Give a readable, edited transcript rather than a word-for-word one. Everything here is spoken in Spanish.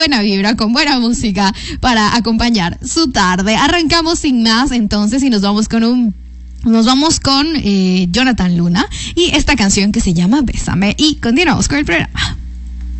buena vibra, con buena música para acompañar su tarde. Arrancamos sin más entonces y nos vamos con Jonathan Luna y esta canción que se llama Bésame y continuamos con el programa.